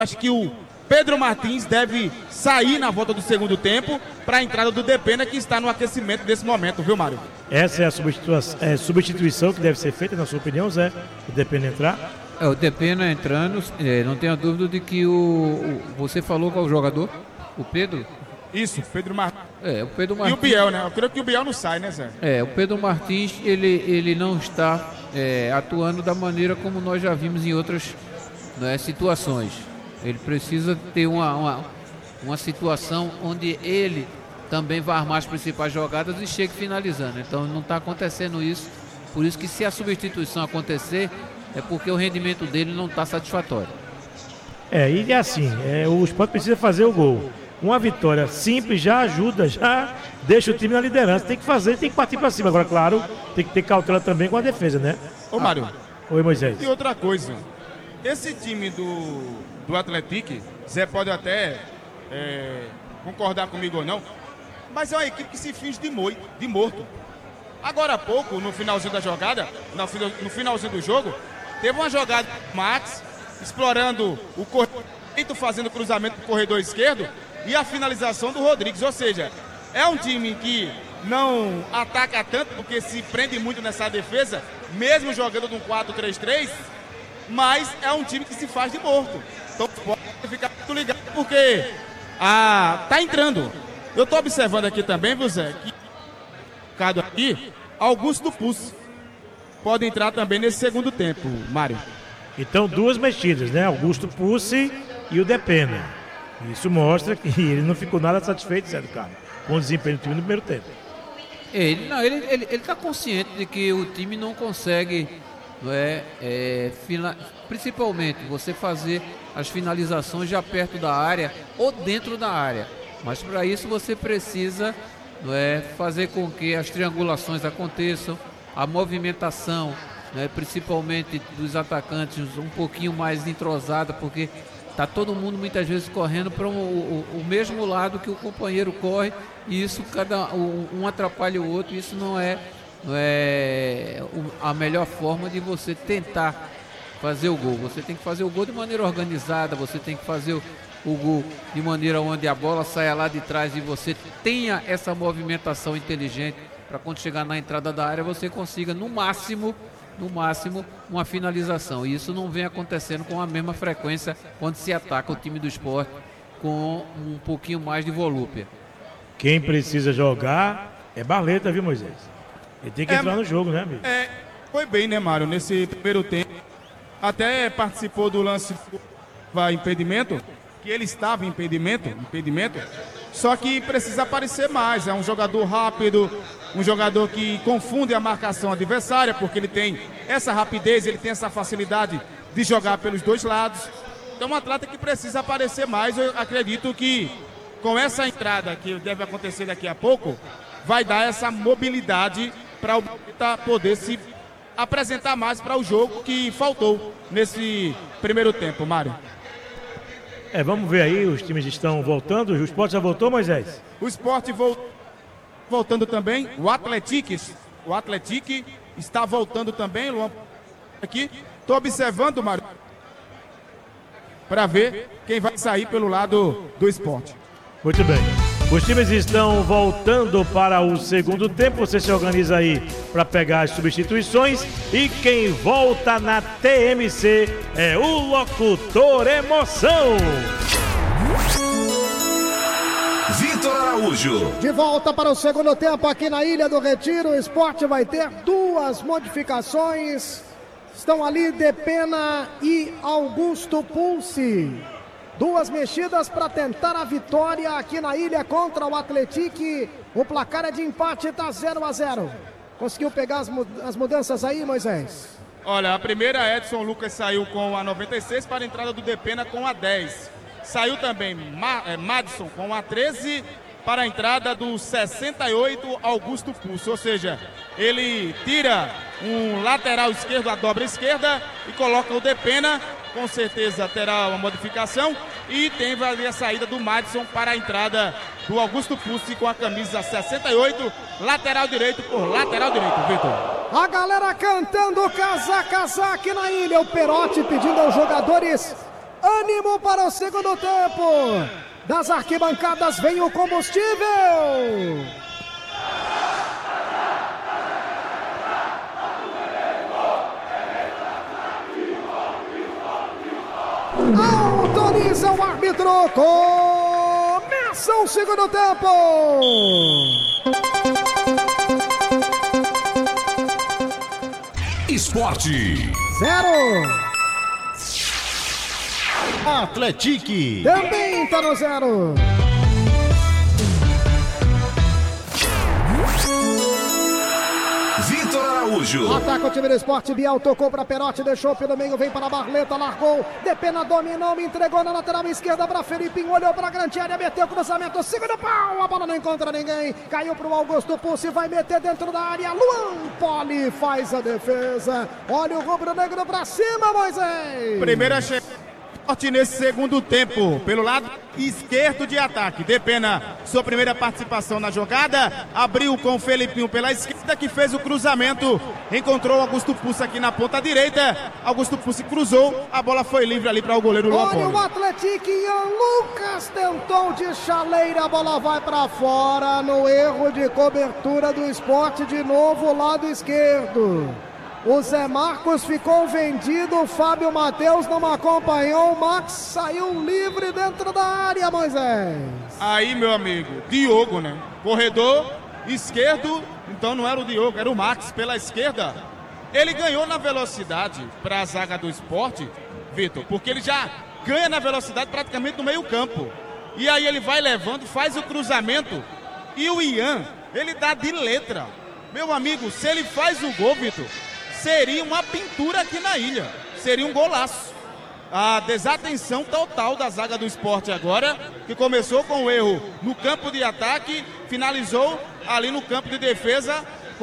Acho que o Pedro Martins deve sair na volta do segundo tempo para a entrada do Depena, que está no aquecimento desse momento, viu, Mário? Essa é a substituição que deve ser feita, na sua opinião, Zé? O Depena entrar? O Depena entrando, não tenha dúvida de que você falou qual o jogador? O Pedro? Isso, Pedro Martins. O Pedro Martins. E o Biel, né? Eu creio que o Biel não sai, né, Zé? O Pedro Martins, ele não está atuando da maneira como nós já vimos em outras situações. Ele precisa ter uma situação onde ele também vai armar as principais jogadas e chegue finalizando. Então não está acontecendo isso. Por isso que se a substituição acontecer, é porque o rendimento dele não está satisfatório. E assim, o Sport precisa fazer o gol. Uma vitória simples já ajuda, já deixa o time na liderança. Tem que fazer, tem que partir para cima. Agora, claro, tem que ter cautela também com a defesa, né? Ô, Mário. Oi, Moisés. E outra coisa, esse time do Atlético, Zé pode até concordar comigo ou não, mas é uma equipe que se finge de morto. Agora há pouco, no finalzinho da jogada, no finalzinho do jogo, teve uma jogada do Max, explorando o corredor, fazendo cruzamento para o corredor esquerdo, e a finalização do Rodrigues. Ou seja, é um time que não ataca tanto, porque se prende muito nessa defesa, mesmo jogando num 4-3-3, mas é um time que se faz de morto. Então pode ficar muito ligado, porque tá entrando. Eu estou observando aqui também, viu, Zé, que aqui, Augusto Pucci pode entrar também nesse segundo tempo, Mário. Então, duas mexidas, né? Augusto Pucci e o Depena. Isso mostra que ele não ficou nada satisfeito, Zé do Carmo, com o desempenho do time no primeiro tempo. Ele está consciente de que o time não consegue, principalmente você fazer as finalizações já perto da área ou dentro da área. Mas para isso você precisa fazer com que as triangulações aconteçam, a movimentação, principalmente dos atacantes, um pouquinho mais entrosada, porque está todo mundo muitas vezes correndo para o mesmo lado que o companheiro corre, e isso um atrapalha o outro. Isso não é a melhor forma de você tentar fazer o gol. Você tem que fazer o gol de maneira organizada, você tem que fazer o gol de maneira onde a bola saia lá de trás e você tenha essa movimentação inteligente para quando chegar na entrada da área você consiga no máximo uma finalização. E isso não vem acontecendo com a mesma frequência quando se ataca o time do Sport com um pouquinho mais de volúpia. Quem precisa jogar é Barleta, viu, Moisés? Ele tem que entrar no jogo, né, amigo? Foi bem, né, Mário, nesse primeiro tempo. Até participou do lance impedimento, que ele estava em impedimento, só que precisa aparecer mais. É um jogador rápido, um jogador que confunde a marcação adversária, porque ele tem essa rapidez, ele tem essa facilidade de jogar pelos dois lados. Então um atleta que precisa aparecer mais. Eu acredito que com essa entrada que deve acontecer daqui a pouco, vai dar essa mobilidade para o Barleta poder se apresentar mais para o jogo que faltou nesse primeiro tempo, Mário. Vamos ver aí, os times estão voltando. O Sport já voltou, Moisés? O Sport voltando também. O Atlético está voltando também, Luan. Aqui, estou observando, Mário, para ver quem vai sair pelo lado do Sport. Muito bem. Os times estão voltando para o segundo tempo. Você se organiza aí para pegar as substituições. E quem volta na TMC é o Locutor Emoção. Vitor Araújo. De volta para o segundo tempo aqui na Ilha do Retiro. O Sport vai ter duas modificações. Estão ali Depena e Augusto Pucci. Duas mexidas para tentar a vitória aqui na ilha contra o Atlético. O placar é de empate, está 0-0. Conseguiu pegar as mudanças aí, Moisés? Olha, a primeira, Edson Lucas saiu com a 96 para a entrada do Depena com a 10. Saiu também Madison com a 13 para a entrada do 68, Augusto Pucci. Ou seja, ele tira um lateral esquerdo, a dobra esquerda, e coloca o Depena. Com certeza terá uma modificação. E tem a saída do Madison para a entrada do Augusto Pucci com a camisa 68, lateral direito por lateral direito, Vitor. A galera cantando casa aqui na ilha. O Perotti pedindo aos jogadores ânimo para o segundo tempo. Das arquibancadas vem o combustível. Autoriza o árbitro. Começa o segundo tempo. Esporte 0. Atletique Também tá no 0. Vitor Araújo. Ataca o time do Esporte. Biel tocou para Perotti, deixou pelo meio, vem para Barleta, largou. Depena dominou, me entregou na lateral esquerda para Felipinho, olhou para a grande área, meteu o cruzamento, segundo pau, a bola não encontra ninguém. Caiu para o Augusto Pulse, vai meter dentro da área. Luan Poli faz a defesa. Olha o rubro-negro para cima, Moisés. Primeira chegada nesse segundo tempo, pelo lado esquerdo de ataque. Depena, sua primeira participação na jogada, abriu com o Felipinho pela esquerda, que fez o cruzamento, encontrou o Augusto Pulse aqui na ponta direita. Augusto Pulse cruzou, a bola foi livre ali para o goleiro Luan Poli. Olha o Atlético, Ian Lucas tentou de chaleira, a bola vai para fora no erro de cobertura do Esporte, de novo o lado esquerdo. O Zé Marcos ficou vendido, o Fábio Matheus não acompanhou, o Max saiu livre dentro da área, Moisés. Aí, meu amigo, Diogo, né? Corredor esquerdo, então não era o Diogo, era o Max pela esquerda. Ele ganhou na velocidade para a zaga do Esporte, Vitor, porque ele já ganha na velocidade praticamente no meio campo. E aí ele vai levando, faz o cruzamento e o Ian, ele dá de letra. Meu amigo, se ele faz o gol, Vitor, seria uma pintura aqui na ilha, seria um golaço. A desatenção total da zaga do Esporte agora, que começou com o erro no campo de ataque, finalizou ali no campo de defesa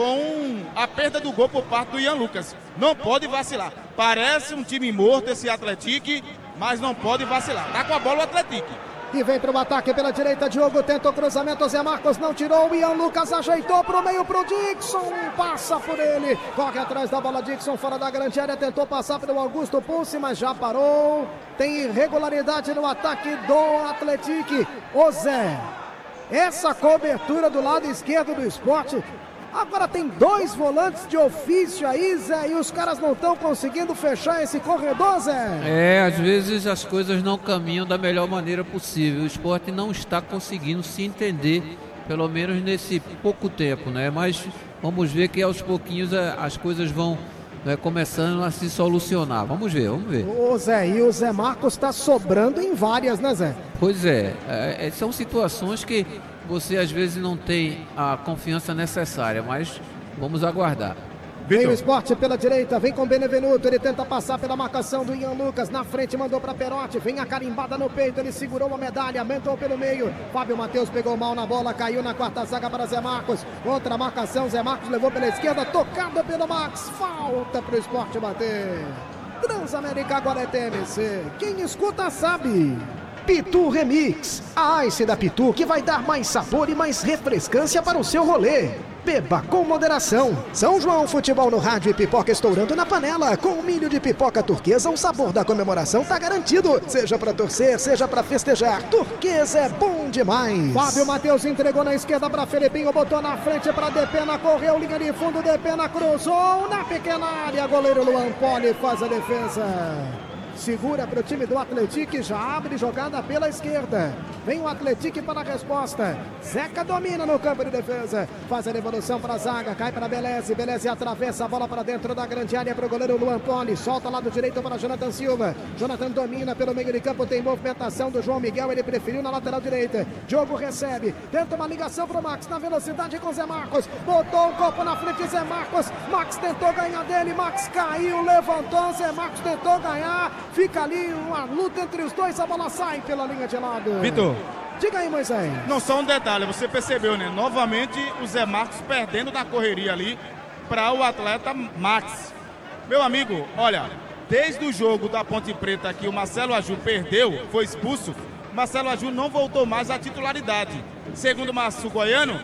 com a perda do gol por parte do Ian Lucas. Não pode vacilar, parece um time morto esse Atlético, mas não pode vacilar. Tá com a bola o Atlético. E vem para o ataque pela direita, Diogo tenta o cruzamento, Zé Marcos não tirou, o Ian Lucas ajeitou para o meio pro Dixon, passa por ele, corre atrás da bola, Dixon fora da grande área, tentou passar pelo Augusto Pulse, mas já parou. Tem irregularidade no ataque do Atlético. Ô Zé, essa cobertura do lado esquerdo do Esporte, agora tem dois volantes de ofício aí, Zé, e os caras não estão conseguindo fechar esse corredor, Zé. Às vezes as coisas não caminham da melhor maneira possível. O Esporte não está conseguindo se entender, pelo menos nesse pouco tempo, né? Mas vamos ver que aos pouquinhos as coisas vão começando a se solucionar. Vamos ver. Ô Zé, e o Zé Marcos está sobrando em várias, né, Zé? Pois são situações que você às vezes não tem a confiança necessária, mas vamos aguardar. Vem o Esporte pela direita, vem com Benevenuto, ele tenta passar pela marcação do Ian Lucas, na frente mandou para Perotti, vem a carimbada no peito, ele segurou a medalha, aumentou pelo meio, Fábio Matheus pegou mal na bola, caiu na quarta zaga para Zé Marcos, outra marcação, Zé Marcos levou pela esquerda, tocado pelo Max, falta para o Esporte bater. Transamérica agora é TMC, quem escuta sabe. Pitu Remix, a Ice da Pitu que vai dar mais sabor e mais refrescância para o seu rolê. Beba com moderação. São João Futebol no rádio e pipoca estourando na panela. Com milho de pipoca turquesa, o sabor da comemoração tá garantido. Seja pra torcer, seja pra festejar. Turquesa é bom demais. Fábio Matheus entregou na esquerda pra Felipinho, botou na frente pra Depena, correu, linha de fundo, Depena cruzou na pequena área. Goleiro Luan Poli faz a defesa. Segura para o time do Atlético, já abre jogada pela esquerda. Vem o Atlético para a resposta. Zeca domina no campo de defesa. Faz a devolução para a zaga, cai para Beleze. Beleze atravessa a bola para dentro da grande área para o goleiro Luan Poli. Solta lado direito para Jonathan Silva. Jonathan domina pelo meio de campo, tem movimentação do João Miguel. Ele preferiu na lateral direita. Diogo recebe, tenta uma ligação para o Max na velocidade com Zé Marcos. Botou o copo na frente, Zé Marcos. Max tentou ganhar dele, Max caiu, levantou. Zé Marcos tentou ganhar. Fica ali uma luta entre os dois, a bola sai pela linha de lado. Vitor, diga aí, Moisés. Não, só um detalhe, você percebeu, né? Novamente o Zé Marcos perdendo na correria ali para o atleta Max. Meu amigo, olha, desde o jogo da Ponte Preta que o Marcelo Aju perdeu, foi expulso, o Marcelo Aju não voltou mais à titularidade. Segundo o Márcio Goiano,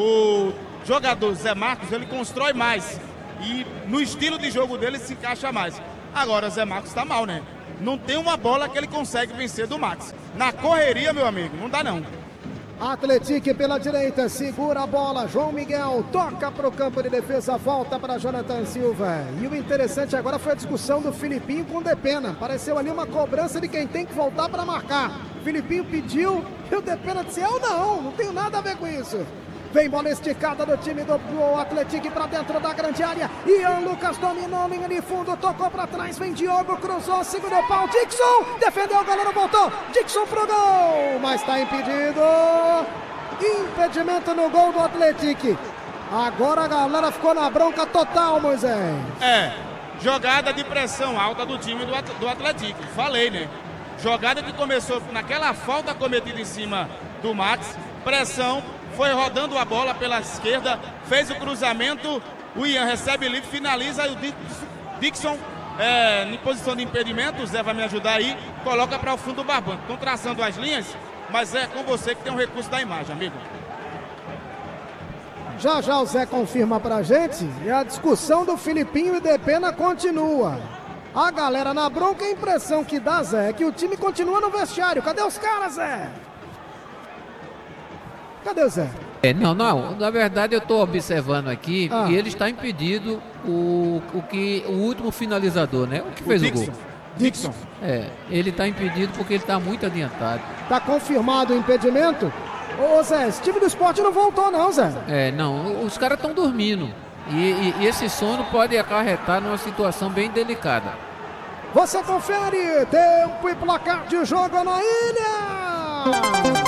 o jogador Zé Marcos, ele constrói mais e no estilo de jogo dele se encaixa mais. Agora o Zé Marcos está mal, né? não tem uma bola que ele consegue vencer do Max. Na correria, meu amigo, não dá não. Atlético pela direita, segura a bola, João Miguel, toca para o campo de defesa, volta para Jonathan Silva. E o interessante agora foi a discussão do Filipinho com o Depena. Pareceu ali uma cobrança de quem tem que voltar para marcar. O Filipinho pediu e o Depena disse, eu não tenho nada a ver com isso. Vem bola esticada do time do Atlético para dentro da grande área. Ian Lucas dominou, linha de fundo, tocou para trás. Vem Diogo, cruzou, segundo pau. Dixon defendeu, o goleiro voltou. Dixon pro gol, mas está impedido. Impedimento no gol do Atlético. Agora a galera ficou na bronca total, Moisés. Jogada de pressão alta do time do Atlético. Falei, né? Jogada que começou naquela falta cometida em cima do Max. Pressão. Foi rodando a bola pela esquerda, fez o cruzamento, o Ian recebe livre, finaliza e o Dixon, em posição de impedimento, o Zé vai me ajudar aí, coloca para o fundo do barbanco. Estão traçando as linhas, mas é com você que tem um recurso da imagem, amigo. Já o Zé confirma pra gente e a discussão do Filipinho e Depena continua. A galera na bronca, a impressão que dá, Zé, é que o time continua no vestiário. Cadê os caras, Zé? Cadê o Zé? Não, na verdade eu estou observando aqui e ele está impedido o último finalizador, né? O que fez o gol. Dixon. Ele está impedido porque ele está muito adiantado. Está confirmado o impedimento? Ô Zé, esse time do Sport não voltou não, Zé. Não, os caras estão dormindo e esse sono pode acarretar numa situação bem delicada. Você confere, tempo e placar de jogo na ilha!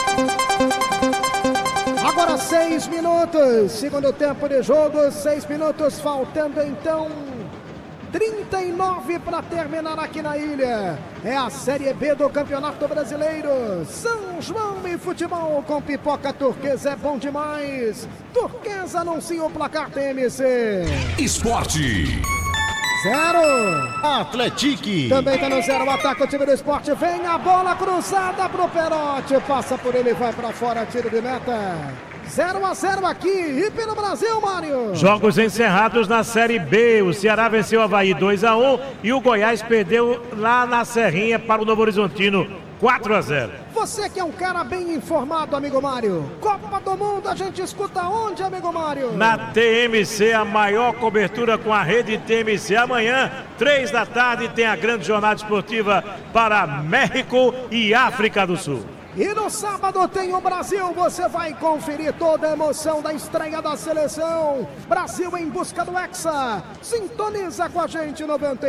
Agora 6 minutos, segundo tempo de jogo, 6 minutos, faltando então 39 para terminar aqui na ilha. É a Série B do Campeonato Brasileiro. São João e futebol com pipoca turquesa é bom demais. Turquesa anuncia o placar TMC. Esporte. 0. Atlético. Também tá no 0 o ataque, o time do Sport. Vem a bola cruzada pro Perotti. Passa por ele, vai pra fora, tiro de meta. 0-0 aqui e pelo Brasil, Mário. Jogos encerrados na Série B. O Ceará venceu o Avaí 2-1 e o Goiás perdeu lá na Serrinha para o Novo Horizontino 4-0. Você que é um cara bem informado, amigo Mário. Copa do Mundo a gente escuta onde, amigo Mário? Na TMC, a maior cobertura com a rede TMC. Amanhã, 3 da tarde, tem a grande jornada esportiva para México e África do Sul. E no sábado tem o Brasil, você vai conferir toda a emoção da estreia da seleção. Brasil em busca do Hexa. Sintoniza com a gente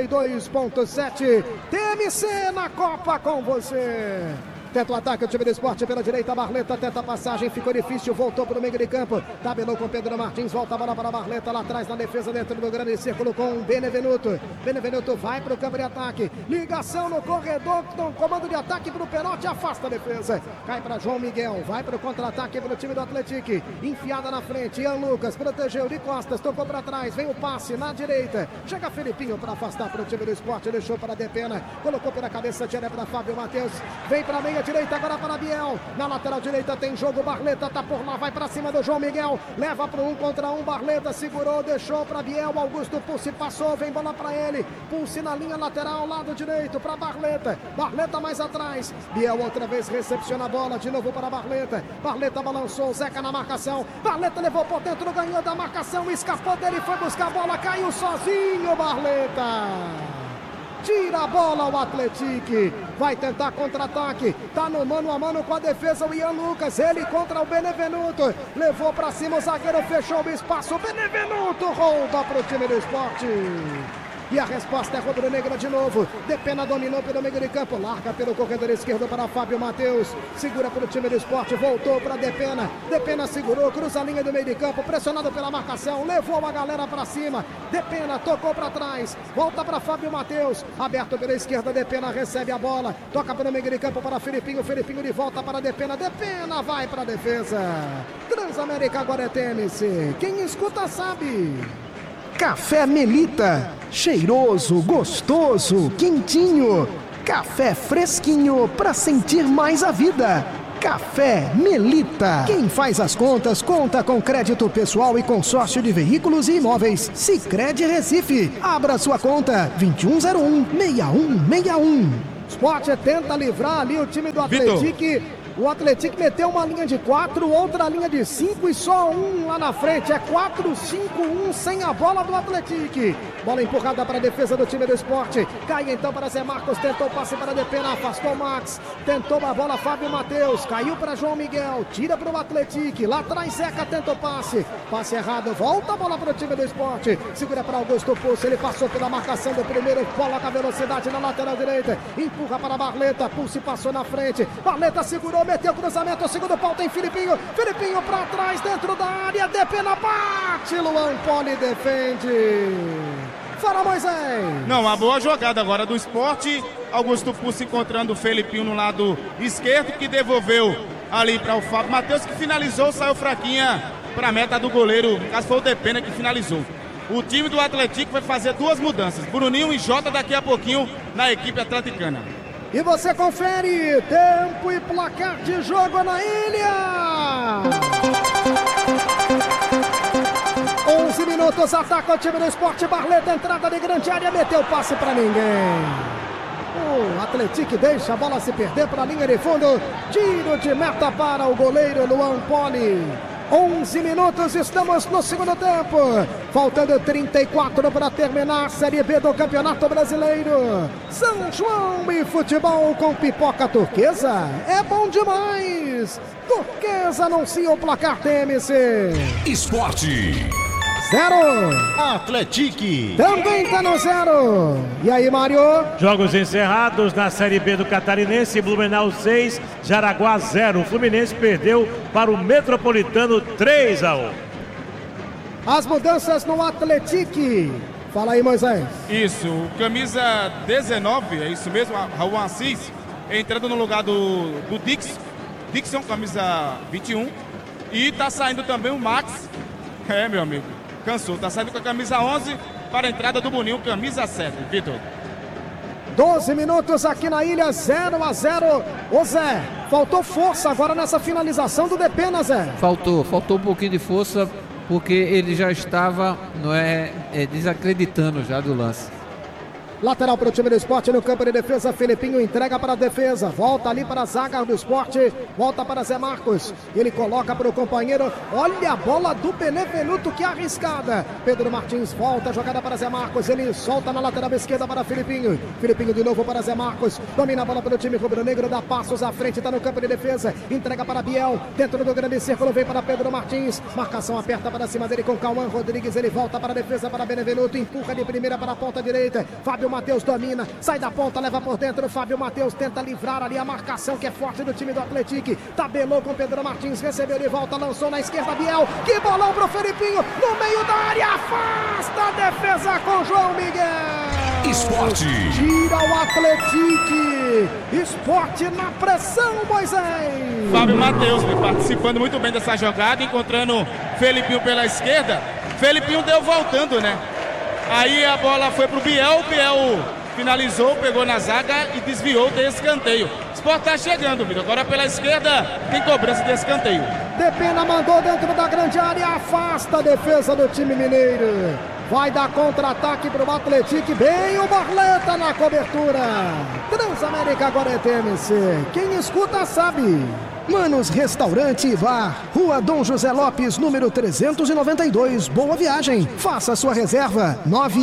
92.7. TMC na Copa com você. Tenta o ataque, o time do Sport pela direita, Barleta tenta a passagem, ficou difícil, voltou para o meio de campo, tabelou com Pedro Martins, volta a bola para a Barleta, lá atrás na defesa, dentro do grande círculo com o Benevenuto. Benevenuto vai para o campo de ataque, ligação no corredor, com comando de ataque para o Perotti, afasta a defesa, cai para João Miguel, vai para o contra-ataque para o time do Atlético, enfiada na frente, Ian Lucas, protegeu de costas, tocou para trás, vem o passe na direita, chega Felipinho para afastar para o time do Sport, deixou para Depena, colocou pela cabeça, tira para Fábio Matheus, vem para a meia direita agora para Biel, na lateral direita tem jogo, Barleta tá por lá, vai para cima do João Miguel, leva para 1 contra 1, Barleta segurou, deixou para Biel, Augusto Pulse passou, vem bola para ele, Pulse na linha lateral, lado direito para Barleta, Barleta mais atrás, Biel outra vez recepciona a bola, de novo para Barleta, Barleta balançou, Zeca na marcação, Barleta levou por dentro, ganhou da marcação, escapou dele, foi buscar a bola, caiu sozinho, Barleta. Tira a bola o Atlético, vai tentar contra-ataque, tá no mano a mano com a defesa o Ian Lucas, ele contra o Benevenuto, levou pra cima o zagueiro, fechou o espaço, o Benevenuto rouba pro time do Sport. E a resposta é rubro-negra de novo. Depena dominou pelo meio de campo. Larga pelo corredor esquerdo para Fábio Matheus. Segura para o time do Sport. Voltou para Depena. Depena segurou. Cruza a linha do meio de campo. Pressionado pela marcação. Levou a galera para cima. Depena tocou para trás. Volta para Fábio Matheus. Aberto pela esquerda. Depena recebe a bola. Toca pelo meio de campo para Felipinho. Felipinho de volta para Depena. Depena vai para a defesa. Transamérica agora é TMC. Quem escuta sabe. Café Melita, cheiroso, gostoso, quentinho, café fresquinho para sentir mais a vida. Café Melita. Quem faz as contas, conta com crédito pessoal e consórcio de veículos e imóveis. Sicredi Recife. Abra sua conta. 2101-6161. Sport tenta livrar ali o time do Atlético. O Atlético meteu uma linha de 4, outra linha de 5 e só um lá na frente. É 4-5-1 sem a bola do Atlético. Bola empurrada para a defesa do time do Sport. Cai então para Zé Marcos, tentou passe para Depena, afastou o Max. Tentou a bola Fábio Matheus, caiu para João Miguel, tira para o Atlético. Lá atrás Zeca tenta o passe. Passe errado, volta a bola para o time do Sport. Segura para Augusto Pulse, ele passou pela marcação do primeiro, coloca a velocidade na lateral direita. Empurra para Barleta, Pulse passou na frente. Barleta segurou, meteu cruzamento, o segundo pau tem Filipinho. Filipinho para trás, dentro da área, Depena bate. Luan Poli defende. Fala, Moisés. Não, uma boa jogada agora do Sport. Augusto Pulse encontrando o Felipinho no lado esquerdo, que devolveu ali para o Fábio Matheus, que finalizou, saiu fraquinha para a meta do goleiro. No caso foi o Depena que finalizou. O time do Atlético vai fazer duas mudanças. Bruninho e Jota daqui a pouquinho na equipe atleticana. E você confere tempo e placar de jogo na ilha. 11 minutos, ataca o time do Sport. Barleta, entrada de grande área, meteu passe para ninguém. O Atlético deixa a bola se perder para a linha de fundo. Tiro de meta para o goleiro Luan Poli. 11 minutos, estamos no segundo tempo. Faltando 34 para terminar a Série B do Campeonato Brasileiro. São João e futebol com pipoca turquesa. É bom demais. Turquesa anuncia o placar TMC. Esporte. 0. Atlético. Também tá no 0. E aí, Mário? Jogos encerrados na Série B do Catarinense. Blumenau 6, Jaraguá 0. O Fluminense perdeu para o Metropolitano 3-1. As mudanças no Atlético. Fala aí, Moisés. Isso, camisa 19, é isso mesmo, Raul Assis, entrando no lugar do Dixon, camisa 21. E tá saindo também o Max. Meu amigo. Cansou, tá saindo com a camisa 11 para a entrada do Boninho, camisa 7, Vitor. 12 minutos aqui na ilha, 0-0. Ô Zé, faltou força agora nessa finalização do Depena, Zé. Faltou um pouquinho de força, porque ele já estava desacreditando já do lance. Lateral para o time do Sport no campo de defesa. Felipinho entrega para a defesa. Volta ali para a zaga do Sport. Volta para Zé Marcos. Ele coloca para o companheiro. Olha a bola do Benevenuto, que arriscada. Pedro Martins volta a jogada para Zé Marcos. Ele solta na lateral esquerda para Felipinho. Felipinho de novo para Zé Marcos. Domina a bola pelo time rubro-negro. Dá passos à frente. Está no campo de defesa. Entrega para Biel. Dentro do grande círculo vem para Pedro Martins. Marcação aperta para cima dele com Cauã Rodrigues. Ele volta para a defesa para Benevenuto. Empurra de primeira para a ponta direita. Fábio Matheus domina, sai da ponta, leva por dentro. Fábio Matheus tenta livrar ali a marcação que é forte do time do Atlético. Tabelou com Pedro Martins, recebeu de volta, lançou na esquerda Biel. Que bolão pro Felipinho, no meio da área, afasta a defesa com João Miguel. Esporte. Tira o Atlético. Esporte na pressão, Moisés. Fábio Matheus participando muito bem dessa jogada, encontrando Felipinho pela esquerda. Felipinho deu voltando, né? Aí a bola foi pro Biel finalizou, pegou na zaga e desviou de escanteio. O Sport tá chegando, Vitor. Agora pela esquerda tem cobrança de escanteio. Depena mandou dentro da grande área, afasta a defesa do time mineiro. Vai dar contra-ataque pro Atlético, bem o Barleta na cobertura. Transamérica agora é TMC. Quem escuta sabe. Manos Restaurante e Bar, Rua Dom José Lopes, número 392, Boa Viagem. Faça sua reserva,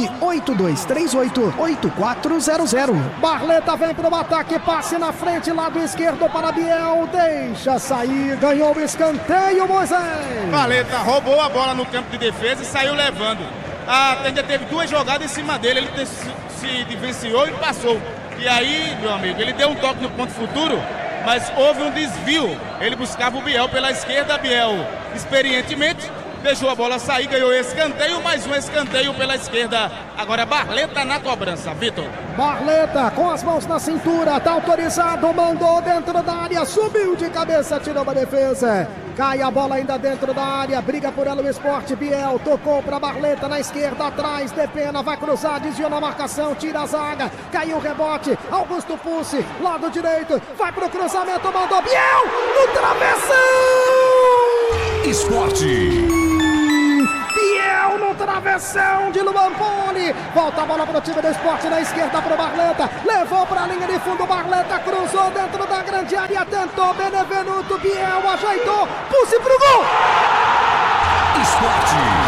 98238-8400. Barleta vem pro ataque, passe na frente, lado esquerdo para Biel, deixa sair, ganhou o escanteio, Moisés. Barleta roubou a bola no campo de defesa e saiu levando. A Tênia teve duas jogadas em cima dele, ele se diferenciou e passou. E aí, meu amigo, ele deu um toque no ponto futuro, mas houve um desvio. Ele buscava o Biel pela esquerda, Biel experientemente deixou a bola sair, ganhou escanteio, mais um escanteio pela esquerda. Agora Barleta na cobrança, Vitor. Barleta com as mãos na cintura, tá autorizado, mandou dentro da área, subiu de cabeça, tirou uma defesa. Cai a bola ainda dentro da área, briga por ela o Sport. Biel tocou para Barleta na esquerda, atrás, Depena vai cruzar, desviou na marcação, tira a zaga, caiu o rebote, Augusto Pulse, lado direito, vai pro cruzamento, mandou Biel no travessão! Esporte. Biel no travessão de Luan Poli. Volta a bola pro time do Sport na esquerda pro Barleta. Levou pra linha de fundo, Barleta cruzou dentro da grande área, tentou Benevenuto, Biel ajeitou, Pulse pro gol. Esporte.